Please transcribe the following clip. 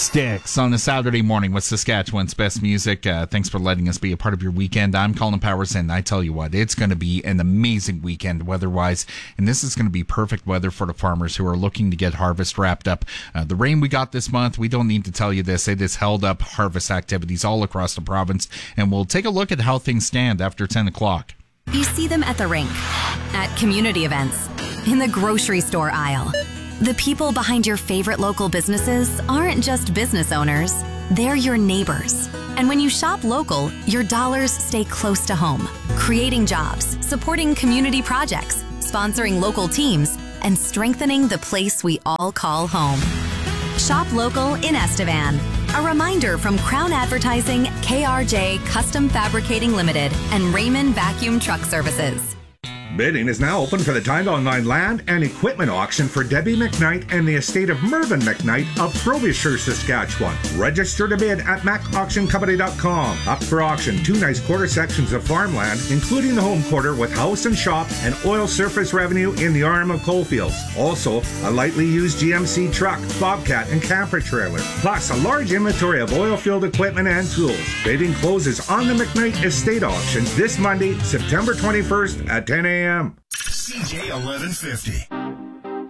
Sticks on a Saturday morning with Saskatchewan's best music. Thanks for letting us be a part of your weekend. I'm Colin Powers, and I tell you what, it's going to be an amazing weekend weather-wise, and this is going to be perfect weather for the farmers who are looking to get harvest wrapped up. The rain we got this month, we don't need to tell you this. It has held up harvest activities all across the province, and we'll take a look at how things stand after 10 o'clock. You see them at the rink, at community events, in the grocery store aisle. The people behind your favorite local businesses aren't just business owners, they're your neighbors. And when you shop local, your dollars stay close to home, creating jobs, supporting community projects, sponsoring local teams, and strengthening the place we all call home. Shop local in Estevan. A reminder from Crown Advertising, KRJ Custom Fabricating Limited, and Raymond Vacuum Truck Services. Bidding is now open for the Timed Online Land and Equipment Auction for Debbie McKnight and the estate of Mervyn McKnight of Frobisher, Saskatchewan. Register to bid at macauctioncompany.com. Up for auction, 2 nice quarter sections of farmland, including the home quarter with house and shop and oil surface revenue in the arm of Coalfields. Also, a lightly used GMC truck, bobcat, and camper trailer. Plus, a large inventory of oil-filled equipment and tools. Bidding closes on the McKnight Estate Auction this Monday, September 21st at 10 a.m. CJ 1150.